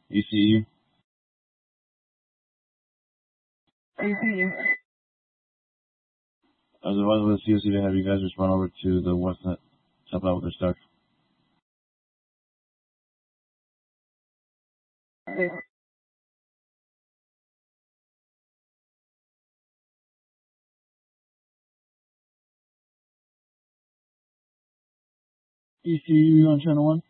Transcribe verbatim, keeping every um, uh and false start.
E C U. E C U. I was advised by the C O C to have you guys respond over to the Westnet to help out with their stuff. E C U on channel one.